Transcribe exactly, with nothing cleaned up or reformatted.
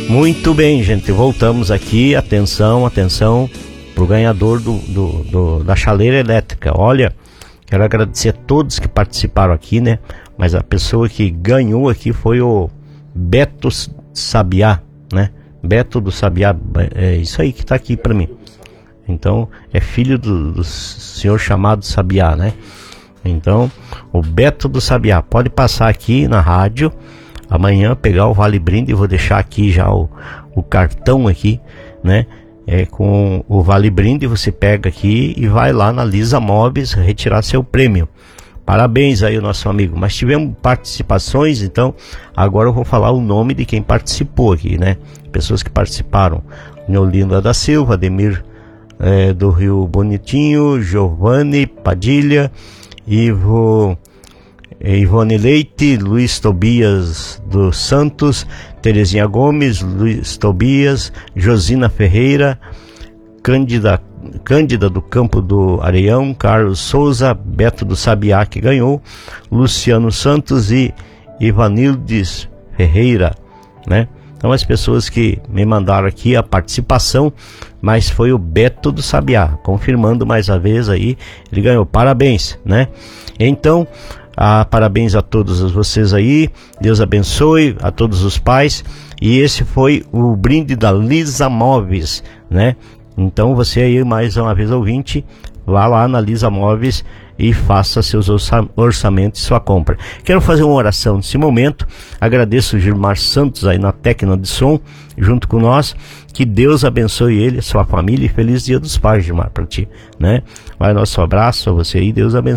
Muito bem, gente, voltamos aqui. Atenção, atenção pro ganhador do, do, do, da chaleira elétrica. Olha, quero agradecer a todos que participaram aqui, né? Mas a pessoa que ganhou aqui foi o Beto Sabiá, né? Beto do Sabiá, é isso aí que tá aqui pra mim. Então, é filho do, do senhor chamado Sabiá, né? Então, o Beto do Sabiá, pode passar aqui na rádio amanhã, pegar o Vale Brinde. Vou deixar aqui já o, o cartão aqui, né? É, com o Vale Brinde, você pega aqui e vai lá na Lisa Móveis retirar seu prêmio. Parabéns aí o nosso amigo. Mas tivemos participações, então agora eu vou falar o nome de quem participou aqui, né? Pessoas que participaram: Neolinda da Silva, Ademir é, do Rio Bonitinho, Giovanni Padilha, Ivo, Ivone Leite, Luiz Tobias dos Santos, Terezinha Gomes, Luiz Tobias, Josina Ferreira, Cândida, Cândida do Campo do Areião, Carlos Souza, Beto do Sabiá, que ganhou, Luciano Santos e Ivanildes Ferreira, né? Então as pessoas que me mandaram aqui a participação, mas foi o Beto do Sabiá, confirmando mais uma vez aí, ele ganhou. Parabéns, né? Então, ah, parabéns a todos vocês aí, Deus abençoe a todos os pais. E esse foi o brinde da Lisa Móveis, né? Então você aí, mais uma vez ouvinte, vá lá na Lisa Móveis e faça seus orçamentos e sua compra. Quero fazer uma oração nesse momento. Agradeço o Gilmar Santos aí na técnica de som, junto com nós. Que Deus abençoe ele, sua família, e feliz Dia dos Pais, Gilmar, para ti, né? Vai nosso abraço a você aí, Deus abençoe.